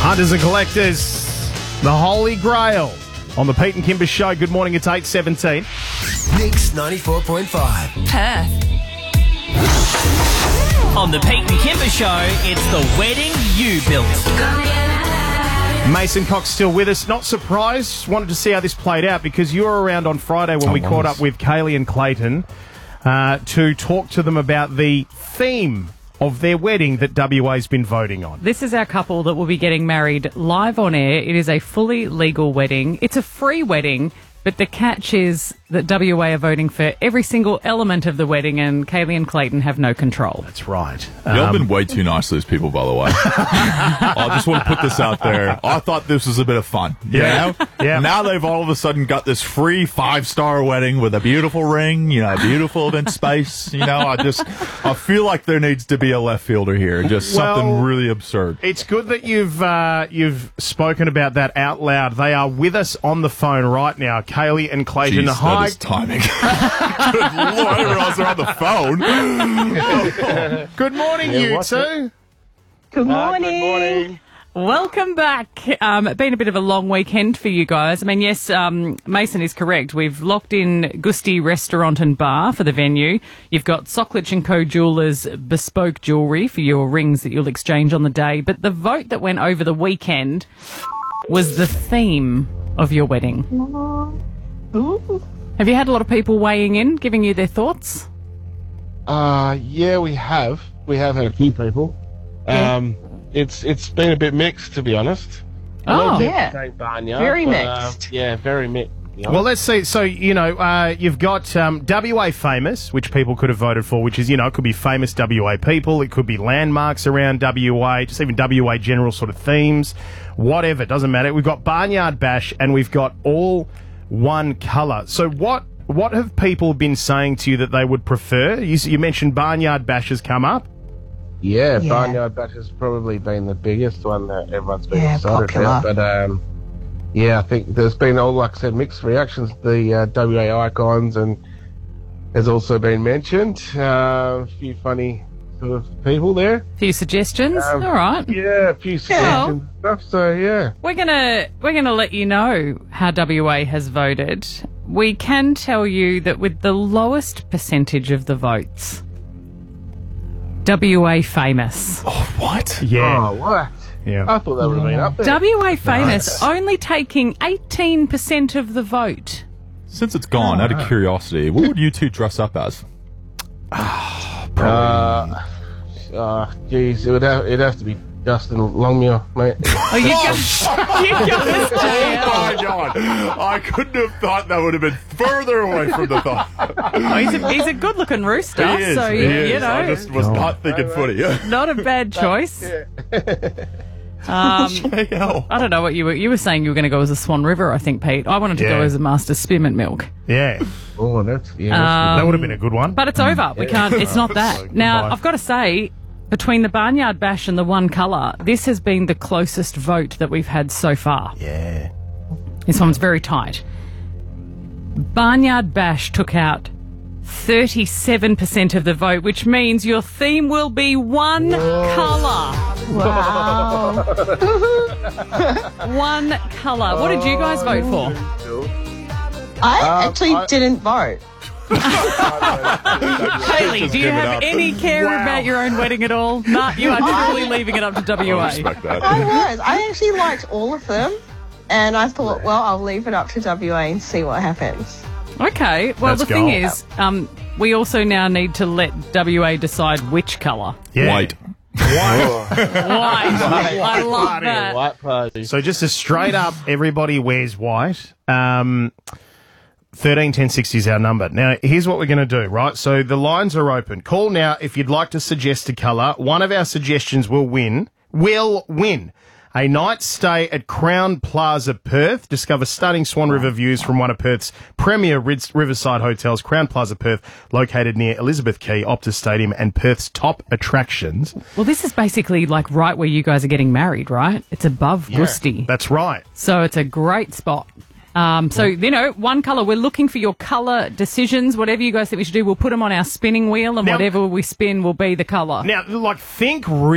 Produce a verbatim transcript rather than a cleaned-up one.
Hunters and collectors, the Holy Grail on the Pete and Kimber Show. Good morning, it's eight seventeen. Mix ninety-four point five. Perth. On the Pete and Kimber Show, it's the wedding you built. Mason Cox still with us. Not surprised. Wanted to see how this played out because you were around on Friday when I we was. caught up with Kaylee and Clayton uh, to talk to them about the theme of their wedding that W A's been voting on. This is our couple that will be getting married live on air. It is a fully legal wedding. It's a free wedding, but the catch is that W A are voting for every single element of the wedding, and Kaylee and Clayton have no control. That's right. Y'all Um, been way too nice to these people, by the way. I just want to put this out there. I thought this was a bit of fun. You Yeah. know? Yeah. Now they've all of a sudden got this free five-star wedding with a beautiful ring, you know, a beautiful event space. You know, I just, I feel like there needs to be a left fielder here. Just Well, something really absurd. It's good that you've uh, you've spoken about that out loud. They are with us on the phone right now. Kaylee and Clayton. Jeez, Hi. that is timing. Good Lord, I didn't realize they're on the phone. Good morning, you two. Good morning. Welcome back. Um, it's been a bit of a long weekend for you guys. I mean, yes, um, Mason is correct. We've locked in Gusti Restaurant and Bar for the venue. You've got Socklich and Co Jewelers bespoke jewellery for your rings that you'll exchange on the day. But the vote that went over the weekend was the theme of your wedding. Ooh. Have you had a lot of people weighing in, giving you their thoughts? Uh, yeah, we have. We have had a few people. Um, it's it's been a bit mixed, to be honest. A lot of Oh, people yeah. say Barnyard, Very but, uh, mixed. yeah, very mixed. to be Well, honest. let's see. So, you know, uh, you've got um, W A Famous, which people could have voted for, which is, you know, it could be famous W A people. It could be landmarks around W A, just even W A general sort of themes, whatever. Doesn't matter. We've got Barnyard Bash and we've got all one colour. So what what have people been saying to you that they would prefer? You, you mentioned Barnyard Bash has come up. yeah, Yeah. Barnyard Bash has probably been the biggest one that everyone's been Yeah, excited popular. about. But um, yeah, I think there's been all, like I said, mixed reactions. The uh, W A icons and has also been mentioned. Uh, a few funny sort of people there. A few suggestions? Um, All right. Yeah, a few suggestions and stuff. So yeah. We're gonna we're gonna let you know how W A has voted. We can tell you that with the lowest percentage of the votes, W A Famous. What? Yeah. Oh, what? Yeah. I thought that would have been up there. W A Famous only taking eighteen percent of the vote. Since it's gone, out of curiosity, what would you two dress up as? Uh, uh, geez, it would have, it'd have to be Justin Longmuir, mate. Oh, you got, you got this, J L. Oh my God! I couldn't have thought that would have been further away from the thought. Oh, he's a, he's a good-looking rooster, He is. so he you, is. you know, I just was not thinking footy. not a bad choice. Um, J L. I don't know what you were. You were saying you were going to go as a Swan River, I think, Pete. I wanted to go Yeah. as a Master Spearmint Milk. Yeah. Oh, that's, yeah. Um, That would have been a good one. But it's over. We can't. It's not that. So, Now, goodbye. I've got to say, between the Barnyard Bash and the One Colour, this has been the closest vote that we've had so far. Yeah. This one's very tight. Barnyard Bash took out thirty-seven percent of the vote, which means your theme will be one colour. Wow. One colour. What did you guys vote for? I actually I- didn't vote. Haley, Just do you give it have up. any care Wow. about your own wedding at all? Nah, you are totally leaving it up to W I A. respect that. I was. I actually liked all of them. And I thought, well, I'll leave it up to W A and see what happens. Okay. Well, Let's the thing go. is, um, we also now need to let W A decide which colour. Yeah. White. White. I love that. White party. So just a straight up, everybody wears white. Um, thirteen ten sixty is our number. Now, here's what we're going to do, right? So the lines are open. Call now if you'd like to suggest a colour. One of our suggestions will win. Will win. A night stay at Crown Plaza, Perth. Discover stunning Swan River views from one of Perth's premier rid- riverside hotels, Crown Plaza, Perth, located near Elizabeth Quay, Optus Stadium, and Perth's top attractions. Well, this is basically like right where you guys are getting married, right? It's above Gusti. That's right. So it's a great spot. Um, so, you know, one colour. We're looking for your colour decisions. Whatever you guys think we should do, we'll put them on our spinning wheel, and Now- whatever we spin will be the colour. Now, like, think really